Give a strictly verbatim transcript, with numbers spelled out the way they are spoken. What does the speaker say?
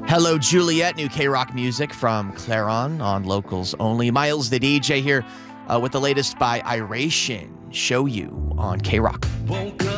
Hello, Juliet, new K-Rock music from Claron on Locals Only. Miles the D J here uh, with the latest by Iration, Show You on K-Rock.